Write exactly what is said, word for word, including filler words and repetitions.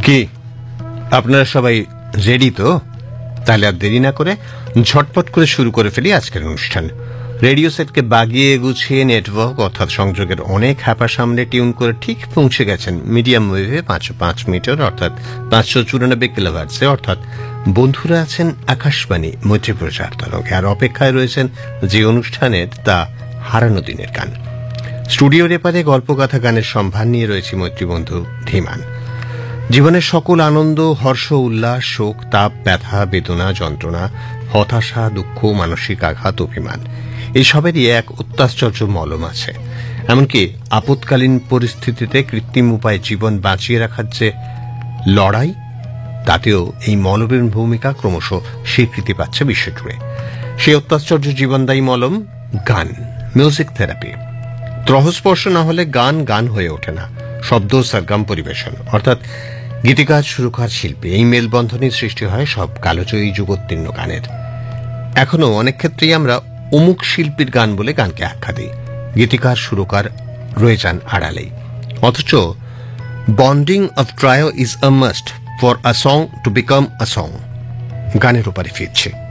কি আপনারা সবাই রেডি তো? তাহলে আর দেরি না করে ঝটপট করে শুরু করে ফেলি আজকের অনুষ্ঠান। রেডিও সেটকে বাগিয়ে গুছিয়ে নেটওয়ার্ক অর্থাৎ সংযোগের অনেক হ্যাপা সামনে টিউন করে ঠিক পৌঁছে গেছেন মিডিয়াম ওয়েভে পাঁচশো পাঁচ মিটার অর্থাৎ পাঁচশো চুরানব্বই কিলোহার্টজে, অর্থাৎ বন্ধুরা আছেন আকাশবাণী মৈত্রীপুর চার তরঙ্গে, আর অপেক্ষায় রয়েছেন যে অনুষ্ঠানের তা হারানো দিনের গান। স্টুডিওর এপারে গল্পগাথা গানের সম্ভার নিয়ে রয়েছে মৈত্রীবন্ধু ধীমান। জীবনের সকল আনন্দ, হর্ষ, উল্লাস, শোক, তাপ, ব্যথা, বেদনা, যন্ত্রণা, হতাশা, দুঃখ, মানসিক আঘাত, অভিমান, এই সবেরই এক অত্যাশ্চর্য মলম আছে। এমনকি আপৎকালীন পরিস্থিতিতে কৃত্রিম উপায়ে জীবন বাঁচিয়ে রাখার যে লড়াই, তাতেও এই মলমের ভূমিকা ক্রমশ স্বীকৃতি পাচ্ছে বিশ্বজুড়ে। সেই অত্যাশ্চর্য জীবনদায়ী মলম গান, মিউজিক থেরাপি। ত্রহস্পর্শ না হলে গান গান হয়ে ওঠে না। শব্দ, সরগম, পরিবেশন অর্থাৎ গীতিকার, সুরকার, শিল্পী, এই মেলবন্ধনের সৃষ্টি হয় সব কালজয়ী যুগোত্তীর্ণ গানের। এখনো অনেক ক্ষেত্রেই আমরা অমুক শিল্পীর গান বলে গানকে আখ্যা দিই, গীতিকার, সুরকার রয়ে যান আড়ালেই। অথচ bonding of trio is a must for a song to become a song. গানের উপরে ফিরছে।